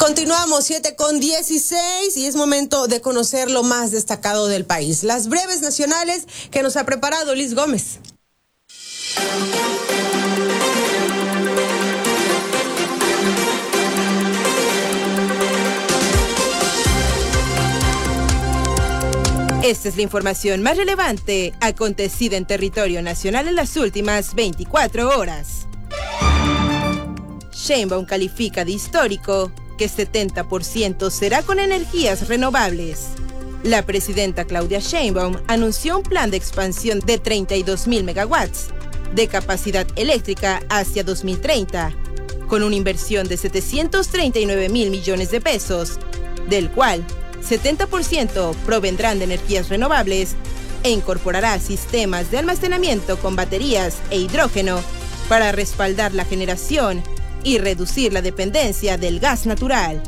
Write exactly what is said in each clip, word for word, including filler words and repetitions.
Continuamos, siete con dieciséis, y es momento de conocer lo más destacado del país. Las breves nacionales que nos ha preparado Liz Gómez. Esta es la información más relevante acontecida en territorio nacional en las últimas veinticuatro horas. Sheinbaum califica de histórico que setenta por ciento será con energías renovables. La presidenta Claudia Sheinbaum anunció un plan de expansión de treinta y dos mil megawatts de capacidad eléctrica hacia dos mil treinta, con una inversión de setecientos treinta y nueve mil millones de pesos, del cual setenta por ciento provendrán de energías renovables e incorporará sistemas de almacenamiento con baterías e hidrógeno para respaldar la generación y reducir la dependencia del gas natural.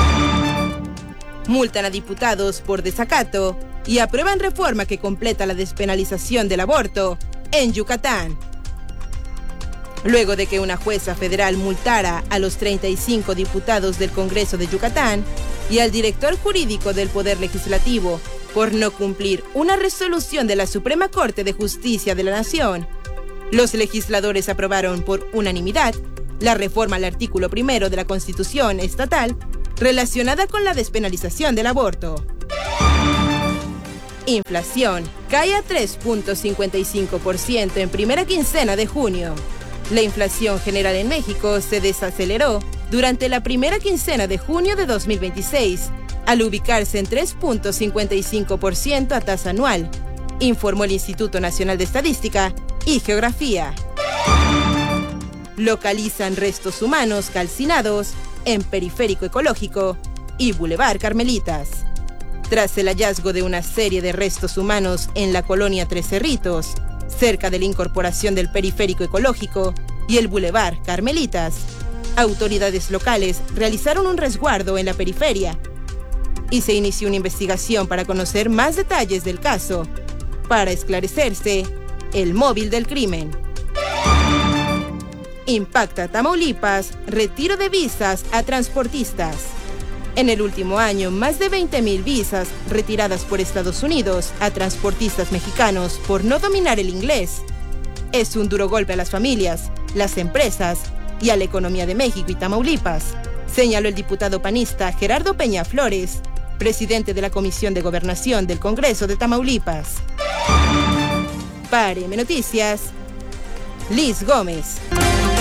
Multan a diputados por desacato y aprueban reforma que completa la despenalización del aborto en Yucatán. Luego de que una jueza federal multara a los treinta y cinco diputados del Congreso de Yucatán y al director jurídico del Poder Legislativo por no cumplir una resolución de la Suprema Corte de Justicia de la Nación, los legisladores aprobaron por unanimidad la reforma al artículo primero de la Constitución estatal relacionada con la despenalización del aborto. Inflación cae a tres punto cincuenta y cinco por ciento en primera quincena de junio. La inflación general en México se desaceleró durante la primera quincena de junio de dos mil veintiséis, al ubicarse en tres punto cincuenta y cinco por ciento a tasa anual, informó el Instituto Nacional de Estadística y Geografía. Localizan restos humanos calcinados en Periférico Ecológico y Boulevard Carmelitas. Tras el hallazgo de una serie de restos humanos en la colonia Tres Cerritos, cerca de la incorporación del Periférico Ecológico y el Boulevard Carmelitas, autoridades locales realizaron un resguardo en la periferia y se inició una investigación para conocer más detalles del caso, para esclarecerse el móvil del crimen. Impacta Tamaulipas retiro de visas a transportistas. En el último año, más de veinte mil visas retiradas por Estados Unidos a transportistas mexicanos por no dominar el inglés. Es un duro golpe a las familias, las empresas y a la economía de México y Tamaulipas, señaló el diputado panista Gerardo Peña Flores, presidente de la Comisión de Gobernación del Congreso de Tamaulipas. Para M Noticias, Liz Gómez.